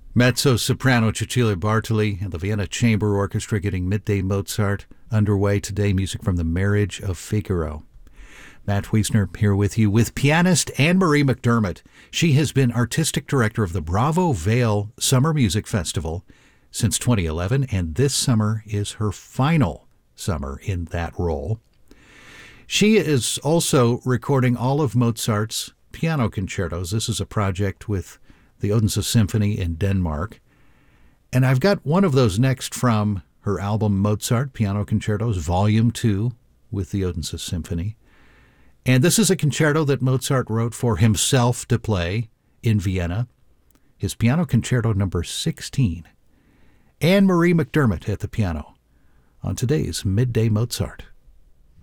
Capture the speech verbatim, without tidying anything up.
Mezzo-soprano Cecilia Bartoli and the Vienna Chamber Orchestra getting Midday Mozart underway today. Music from The Marriage of Figaro. Matt Wiesner here with you with pianist Anne-Marie McDermott. She has been artistic director of the Bravo Vale Summer Music Festival since twenty eleven, and this summer is her final summer in that role. She is also recording all of Mozart's piano concertos. This is a project with the Odense Symphony in Denmark. And I've got one of those next from her album Mozart Piano Concertos, Volume two, with the Odense Symphony. And this is a concerto that Mozart wrote for himself to play in Vienna, his piano concerto number sixteen. Anne-Marie McDermott at the piano on today's Midday Mozart.